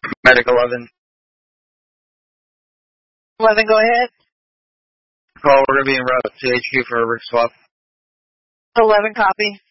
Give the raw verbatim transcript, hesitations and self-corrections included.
Medic eleven. eleven, go ahead. Call, we're going to be en route to H Q for a rig swap. eleven, copy.